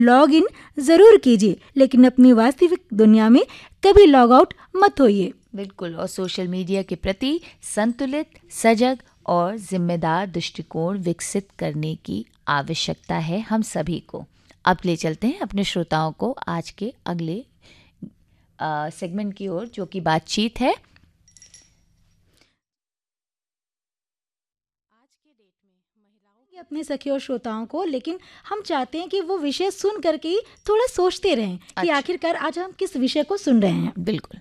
Log in ज़रूर कीजिए, लेकिन अपनी वास्तविक दुनिया में कभी लॉग आउट मत होइए। बिल्कुल। और सोशल मीडिया के प्रति संतुलित, सजग और जिम्मेदार दृष्टिकोण विकसित करने की आवश्यकता है हम सभी को। अब ले चलते हैं अपने श्रोताओं को आज के अगले सेगमेंट की ओर, जो कि बातचीत है। अपने सखी और श्रोताओं को, लेकिन हम चाहते हैं कि वो विषय सुन करके ही थोड़ा सोचते रहें कि आखिरकार आज हम किस विषय को सुन रहे हैं। बिल्कुल।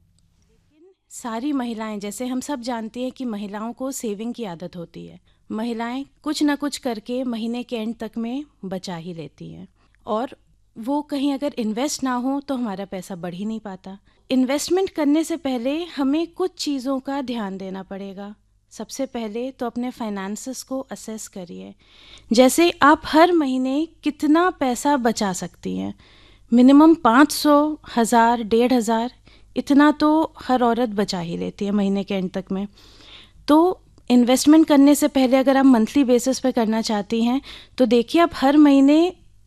सारी महिलाएं, जैसे हम सब जानते हैं कि महिलाओं को सेविंग की आदत होती है। महिलाएं कुछ ना कुछ करके महीने के एंड तक में बचा ही लेती हैं, और वो कहीं अगर इन्वेस्ट ना हो तो हमारा पैसा बढ़ ही नहीं पाता। इन्वेस्टमेंट करने से पहले हमें कुछ चीज़ों का ध्यान देना पड़ेगा। सबसे पहले तो अपने फाइनेंसेस को असेस करिए। जैसे आप हर महीने कितना पैसा बचा सकती हैं। मिनिमम 500, 1000, 1500, इतना तो हर औरत बचा ही लेती है महीने के एंड तक में। तो इन्वेस्टमेंट करने से पहले अगर आप मंथली बेसिस पे करना चाहती हैं तो देखिए आप हर महीने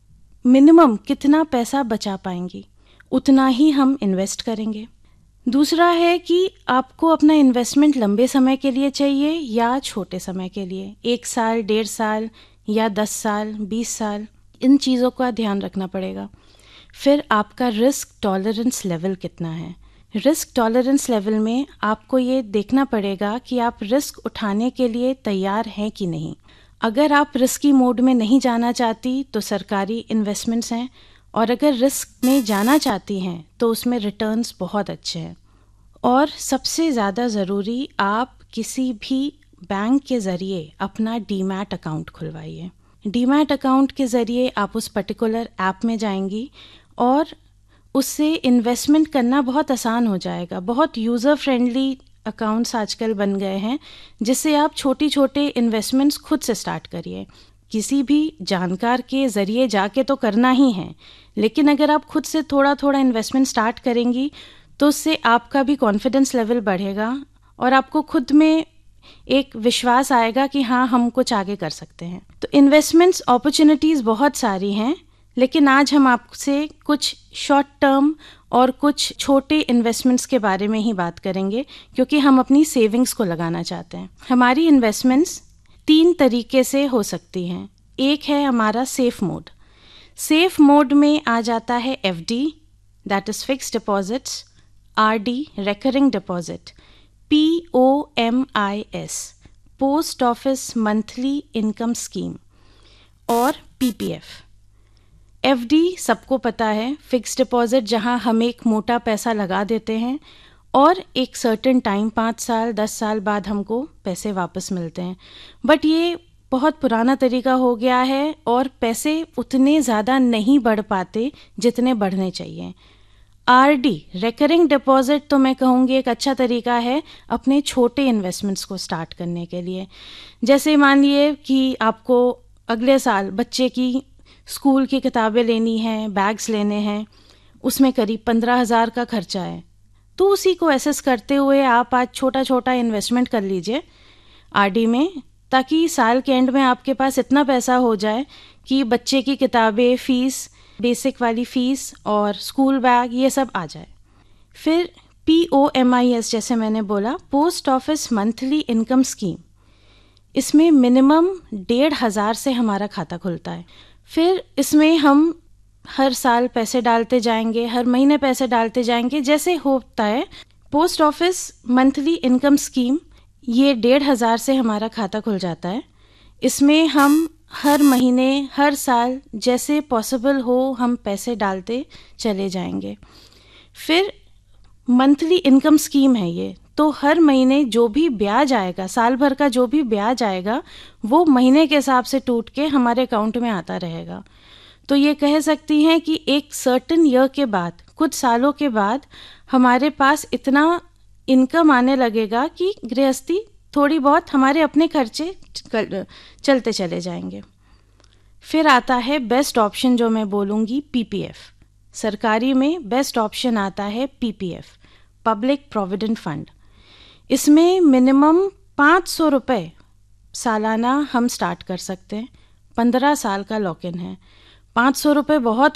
मिनिमम कितना पैसा बचा पाएंगी, उतना ही हम इन्वेस्ट करेंगे। दूसरा है कि आपको अपना इन्वेस्टमेंट लंबे समय के लिए चाहिए या छोटे समय के लिए, 1 साल, 1.5 साल या 10 साल, 20 साल, इन चीज़ों का ध्यान रखना पड़ेगा। फिर आपका रिस्क टॉलरेंस लेवल कितना है। रिस्क टॉलरेंस लेवल में आपको ये देखना पड़ेगा कि आप रिस्क उठाने के लिए तैयार हैं कि नहीं। अगर आप रिस्की मोड में नहीं जाना चाहती तो सरकारी इन्वेस्टमेंट्स हैं, और अगर रिस्क में जाना चाहती हैं तो उसमें रिटर्न्स बहुत अच्छे हैं। और सबसे ज़्यादा ज़रूरी, आप किसी भी बैंक के ज़रिए अपना डीमैट अकाउंट खुलवाइए। डीमैट अकाउंट के ज़रिए आप उस पर्टिकुलर ऐप में जाएंगी और उससे इन्वेस्टमेंट करना बहुत आसान हो जाएगा। बहुत यूज़र फ्रेंडली अकाउंट्स आजकल बन गए हैं, जिससे आप छोटी छोटे इन्वेस्टमेंट्स खुद से स्टार्ट करिए। किसी भी जानकार के ज़रिए जाके तो करना ही है, लेकिन अगर आप खुद से थोड़ा थोड़ा इन्वेस्टमेंट स्टार्ट करेंगी तो उससे आपका भी कॉन्फिडेंस लेवल बढ़ेगा और आपको खुद में एक विश्वास आएगा कि हाँ, हम कुछ आगे कर सकते हैं। तो इन्वेस्टमेंट्स अपॉर्चुनिटीज़ बहुत सारी हैं, लेकिन आज हम आपसे कुछ शॉर्ट टर्म और कुछ छोटे इन्वेस्टमेंट्स के बारे में ही बात करेंगे, क्योंकि हम अपनी सेविंग्स को लगाना चाहते हैं। हमारी इन्वेस्टमेंट्स 3 तरीके से हो सकती हैं। एक है हमारा सेफ मोड। सेफ मोड में आ जाता है FD, that is fixed deposits, RD, recurring deposit, POMIS, post office monthly income scheme, और PPF। FD सबको पता है, फिक्स्ड डिपॉजिट, जहां हम एक मोटा पैसा लगा देते हैं और एक सर्टेन टाइम 5 साल 10 साल बाद हमको पैसे वापस मिलते हैं। बट ये बहुत पुराना तरीका हो गया है और पैसे उतने ज़्यादा नहीं बढ़ पाते जितने बढ़ने चाहिए। RD, रिकरिंग डिपॉजिट, तो मैं कहूँगी एक अच्छा तरीका है अपने छोटे इन्वेस्टमेंट्स को स्टार्ट करने के लिए। जैसे मान लिए कि आपको अगले साल बच्चे की स्कूल की किताबें लेनी हैं, बैग्स लेने हैं, उसमें करीब 15,000 का खर्चा है, तो उसी को एसेस करते हुए आप आज छोटा छोटा इन्वेस्टमेंट कर लीजिए RD में, ताकि साल के एंड में आपके पास इतना पैसा हो जाए कि बच्चे की किताबें, फीस, बेसिक वाली फ़ीस और स्कूल बैग, ये सब आ जाए। फिर POMIS, जैसे मैंने बोला, post office monthly income scheme, इसमें मिनिमम 1,500 से हमारा खाता खुलता है। फिर इसमें हम हर साल पैसे डालते जाएंगे, हर महीने पैसे डालते जाएंगे, जैसे होता है। Post office monthly income scheme, ये 1,500 से हमारा खाता खुल जाता है। इसमें हम हर महीने, हर साल जैसे पॉसिबल हो हम पैसे डालते चले जाएंगे। फिर मंथली इनकम स्कीम है ये, तो हर महीने जो भी ब्याज आएगा, साल भर का जो भी ब्याज आएगा, वो महीने के हिसाब से टूट के हमारे अकाउंट में आता रहेगा। तो ये कह सकती हैं कि एक सर्टेन ईयर के बाद, कुछ सालों के बाद, हमारे पास इतना इनकम आने लगेगा कि गृहस्थी थोड़ी बहुत हमारे अपने खर्चे चलते चले जाएंगे। फिर आता है बेस्ट ऑप्शन, जो मैं बोलूँगी PPF। सरकारी में बेस्ट ऑप्शन आता है PPF, पब्लिक प्रोविडेंट फंड। इसमें मिनिमम 500 रुपये सालाना हम स्टार्ट कर सकते हैं। 15 साल का लॉक इन है। 500 रुपये बहुत